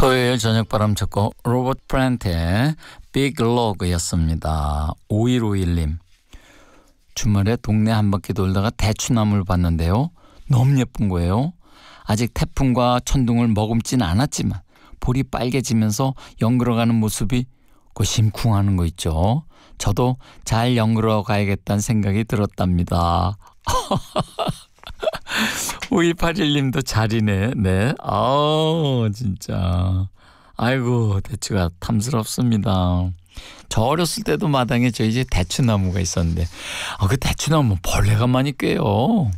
토요일 저녁 바람 쳤고 로버트 플랜트의 빅 로그였습니다. 5151님, 주말에 동네 한 바퀴 돌다가 대추나무를 봤는데요. 너무 예쁜 거예요. 아직 태풍과 천둥을 머금진 않았지만 볼이 빨개지면서 연그러가는 모습이 그 심쿵하는 거 있죠. 저도 잘 연그러 가야겠다는 생각이 들었답니다. 5181님도 잘이네. 네. 아우 진짜. 아이고 대추가 탐스럽습니다. 저 어렸을 때도 마당에 저 이제 대추나무가 있었는데 그 대추나무 벌레가 많이 껴요.